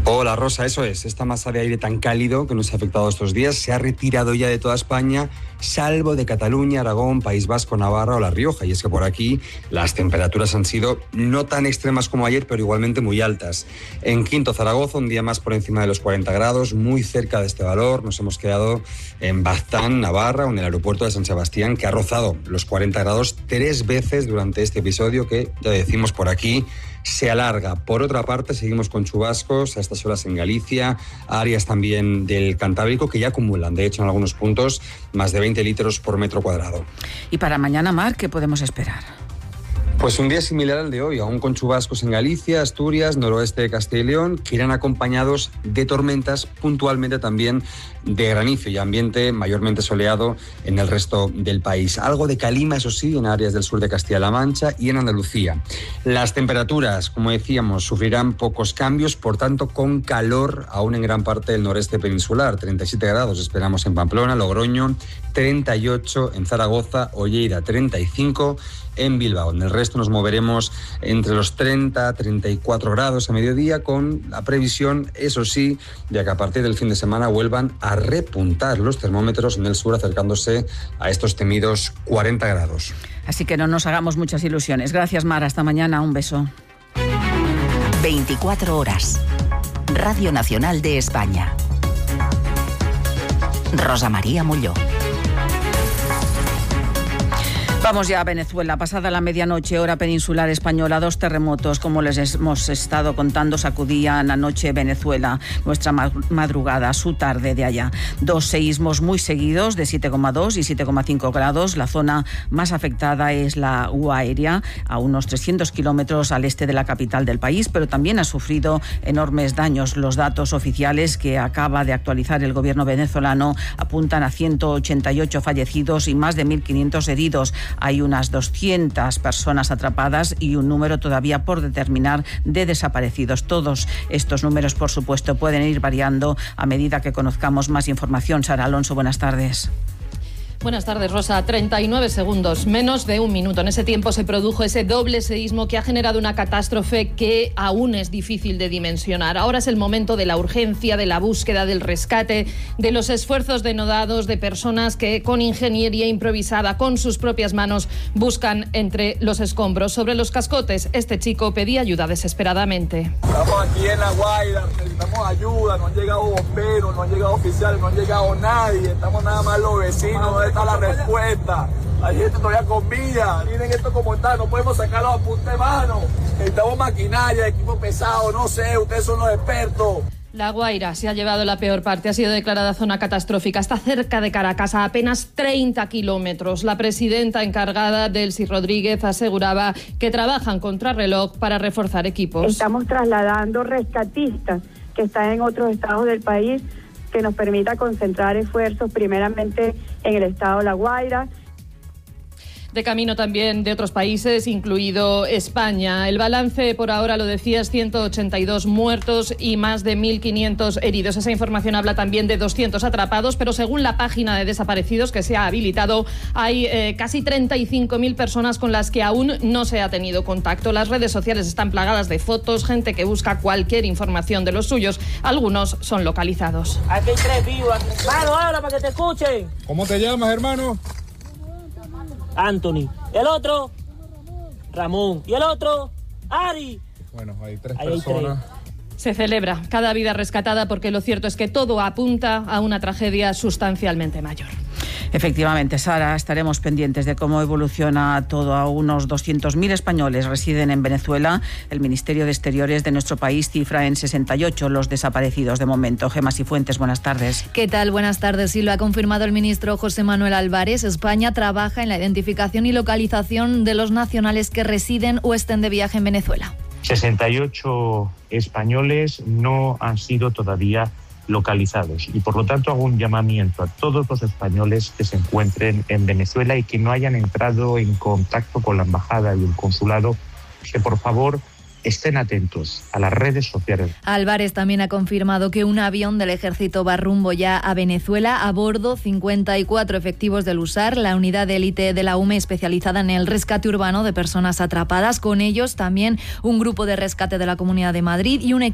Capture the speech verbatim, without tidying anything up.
Hola Rosa, eso es, esta masa de aire tan cálido que nos ha afectado estos días se ha retirado ya de toda España, salvo de Cataluña, Aragón, País Vasco, Navarra o La Rioja. Y es que por aquí las temperaturas han sido no tan extremas como ayer, pero igualmente muy altas. En Quinto, Zaragoza, un día más por encima de los cuarenta grados, muy cerca de este valor. Nos hemos quedado en Baztán, Navarra, o en el aeropuerto de San Sebastián, que ha rozado los cuarenta grados tres veces durante este episodio que, ya decimos por aquí, se alarga. Por otra parte, seguimos con chubascos a estas horas en Galicia, áreas también del Cantábrico que ya acumulan, de hecho, en algunos puntos, más de veinte litros por metro cuadrado. Y para mañana, Mar, ¿qué podemos esperar? Pues un día similar al de hoy, aún con chubascos en Galicia, Asturias, noroeste de Castilla y León, que irán acompañados de tormentas, puntualmente también de granizo y ambiente mayormente soleado en el resto del país. Algo de calima, eso sí, en áreas del sur de Castilla-La Mancha y en Andalucía. Las temperaturas, como decíamos, sufrirán pocos cambios, por tanto, con calor aún en gran parte del noreste peninsular. treinta y siete grados esperamos en Pamplona, Logroño, treinta y ocho en Zaragoza o Lleida, treinta y cinco en Bilbao. En el resto nos moveremos entre los treinta a treinta y cuatro grados a mediodía, con la previsión, eso sí, de que a partir del fin de semana vuelvan a repuntar los termómetros en el sur, acercándose a estos temidos cuarenta grados. Así que no nos hagamos muchas ilusiones. Gracias, Mar. Hasta mañana. Un beso. veinticuatro horas. Radio Nacional de España. Rosa María Molló. Vamos ya a Venezuela. Pasada la medianoche, hora peninsular española, dos terremotos, como les hemos estado contando, sacudían anoche Venezuela, nuestra madrugada, su tarde de allá. Dos seísmos muy seguidos de siete coma dos y siete coma cinco grados. La zona más afectada es la Guaira, a unos trescientos kilómetros al este de la capital del país, pero también ha sufrido enormes daños. Los datos oficiales que acaba de actualizar el gobierno venezolano apuntan a ciento ochenta y ocho fallecidos y más de mil quinientos heridos. Hay unas doscientas personas atrapadas y un número todavía por determinar de desaparecidos. Todos estos números, por supuesto, pueden ir variando a medida que conozcamos más información. Sara Alonso, buenas tardes. Buenas tardes, Rosa. treinta y nueve segundos, menos de un minuto. En ese tiempo se produjo ese doble seísmo que ha generado una catástrofe que aún es difícil de dimensionar. Ahora es el momento de la urgencia, de la búsqueda, del rescate, de los esfuerzos denodados de personas que con ingeniería improvisada, con sus propias manos, buscan entre los escombros. Sobre los cascotes, este chico pedía ayuda desesperadamente. Estamos aquí en La Guaira, necesitamos ayuda, no han llegado bomberos, no han llegado oficiales, no han llegado nadie, estamos nada más los vecinos. ¿Dónde está la respuesta? Hay gente todavía con vida. Miren esto como está, no podemos sacarlo a punta de mano. Necesitamos maquinaria, equipo pesado, no sé, ustedes son los expertos. La Guaira se ha llevado la peor parte, ha sido declarada zona catastrófica. Está cerca de Caracas, a apenas treinta kilómetros. La presidenta encargada, Delcy Rodríguez, aseguraba que trabajan contrarreloj para reforzar equipos. Estamos trasladando rescatistas que están en otros estados del país, que nos permita concentrar esfuerzos primeramente en el estado de La Guaira. De camino también de otros países, incluido España. El balance por ahora, lo decías, ciento ochenta y dos muertos y más de mil quinientos heridos. Esa información habla también de doscientos atrapados, pero según la página de desaparecidos que se ha habilitado, hay eh, casi treinta y cinco mil personas con las que aún no se ha tenido contacto. Las redes sociales están plagadas de fotos, gente que busca cualquier información de los suyos. Algunos son localizados. Aquí hay tres vivos. Mano, habla para que te escuchen. ¿Cómo te llamas, hermano? Anthony. ¿El otro? Ramón. ¿Y el otro? Ari. Bueno, hay tres Ahí hay personas. tres. Se celebra cada vida rescatada porque lo cierto es que todo apunta a una tragedia sustancialmente mayor. Efectivamente, Sara, estaremos pendientes de cómo evoluciona todo. A unos doscientos mil españoles residen en Venezuela. El Ministerio de Exteriores de nuestro país cifra en sesenta y ocho los desaparecidos de momento. Gemma Cifuentes, buenas tardes. ¿Qué tal? Buenas tardes. Sí, lo ha confirmado el ministro José Manuel Álvarez. España trabaja en la identificación y localización de los nacionales que residen o estén de viaje en Venezuela. sesenta y ocho españoles no han sido todavía localizados y por lo tanto hago un llamamiento a todos los españoles que se encuentren en Venezuela y que no hayan entrado en contacto con la embajada y el consulado, que por favor estén atentos a las redes sociales. Álvarez también ha confirmado que un avión del ejército va rumbo ya a Venezuela. A bordo, cincuenta y cuatro efectivos del U S A R, la unidad de élite de la U M E especializada en el rescate urbano de personas atrapadas. Con ellos también un grupo de rescate de la Comunidad de Madrid y un equipo